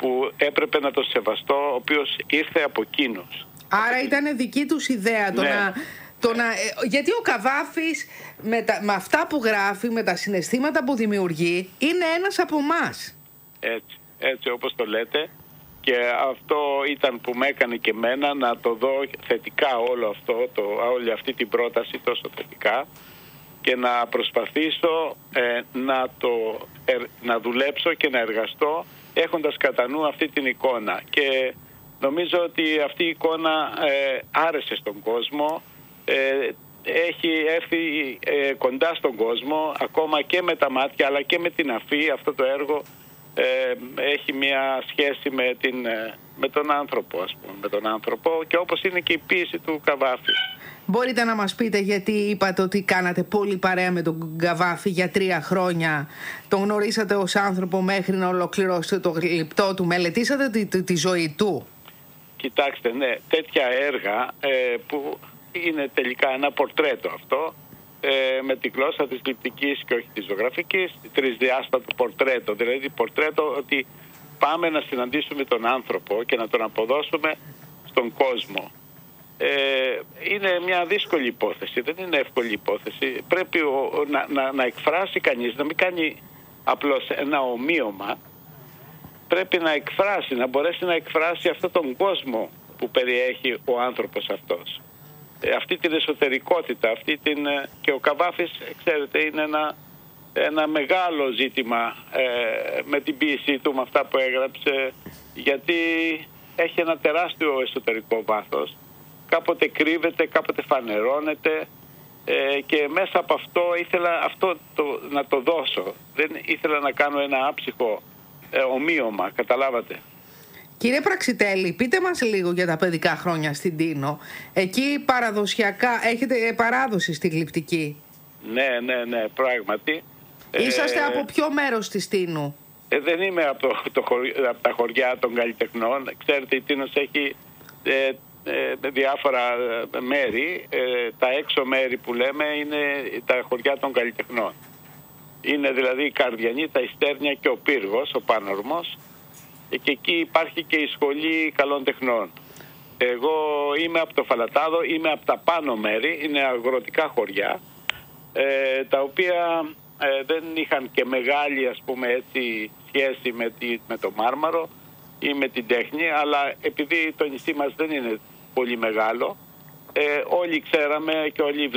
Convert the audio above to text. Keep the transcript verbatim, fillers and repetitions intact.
που έπρεπε να το σεβαστώ, ο οποίος ήρθε από εκείνους. Άρα ήταν δική τους ιδέα το ναι. να... Το να, γιατί ο Καβάφης με, τα, με αυτά που γράφει, με τα συναισθήματα που δημιουργεί, είναι ένας από εμάς. Έτσι, έτσι όπως το λέτε. Και αυτό ήταν που με έκανε και εμένα να το δω θετικά όλο αυτό, το, όλη αυτή την πρόταση τόσο θετικά, και να προσπαθήσω ε, να, το, ε, να δουλέψω και να εργαστώ έχοντας κατά νου αυτή την εικόνα. Και νομίζω ότι αυτή η εικόνα ε, άρεσε στον κόσμο, ε, έχει έρθει ε, κοντά στον κόσμο, ακόμα και με τα μάτια αλλά και με την αφή. Αυτό το έργο ε, έχει μια σχέση με, την, με τον άνθρωπο, ας πούμε, με τον άνθρωπο, και όπως είναι και η ποίηση του Καβάφη. Μπορείτε να μας πείτε γιατί είπατε ότι κάνατε πολύ παρέα με τον Καβάφη για τρία χρόνια, τον γνωρίσατε ως άνθρωπο μέχρι να ολοκληρώσετε το γλυπτό του, μελετήσατε τη, τη, τη ζωή του? Κοιτάξτε, ναι, τέτοια έργα ε, που είναι τελικά ένα πορτρέτο αυτό, ε, με τη γλώσσα της γλυπτικής και όχι της ζωγραφικής, τρισδιάστατο πορτρέτο, δηλαδή πορτρέτο ότι πάμε να συναντήσουμε τον άνθρωπο και να τον αποδώσουμε στον κόσμο. Ε, είναι μια δύσκολη υπόθεση, δεν είναι εύκολη υπόθεση. Πρέπει ο, να, να, να εκφράσει κανείς, να μην κάνει απλώς ένα ομοίωμα. Πρέπει να εκφράσει, να μπορέσει να εκφράσει αυτόν τον κόσμο που περιέχει ο άνθρωπος αυτός. Ε, αυτή την εσωτερικότητα, αυτή την... Και ο Καβάφης, ξέρετε, είναι ένα, ένα μεγάλο ζήτημα ε, με την ποίησή του, με αυτά που έγραψε, γιατί έχει ένα τεράστιο εσωτερικό βάθος. Κάποτε κρύβεται, κάποτε φανερώνεται, ε, και μέσα από αυτό ήθελα αυτό το, να το δώσω. Δεν ήθελα να κάνω ένα άψυχο ε, ομοίωμα, καταλάβατε. Κύριε Πραξιτέλη, πείτε μας λίγο για τα παιδικά χρόνια στην Τίνο. Εκεί παραδοσιακά έχετε παράδοση στη γλυπτική? Ναι, ναι, ναι, πράγματι. Είσαστε ε, από ποιο μέρος της Τίνου? Ε, δεν είμαι από, το, το χωρι, από τα χωριά των καλλιτεχνών. Ξέρετε, η Τίνος έχει ε, ε, διάφορα μέρη. Ε, τα έξω μέρη που λέμε είναι τα χωριά των καλλιτεχνών. Είναι δηλαδή η Καρδιανή, τα Ιστέρνια και ο Πύργος, ο Πάνορμος. Και εκεί υπάρχει και η Σχολή Καλών Τεχνών. Εγώ είμαι από το Φαλατάδο, είμαι από τα πάνω μέρη, είναι αγροτικά χωριά, ε, τα οποία ε, δεν είχαν και μεγάλη, ας πούμε έτσι, σχέση με, τη, με το Μάρμαρο ή με την τέχνη, αλλά επειδή το νησί μας δεν είναι πολύ μεγάλο, ε, όλοι ξέραμε και όλοι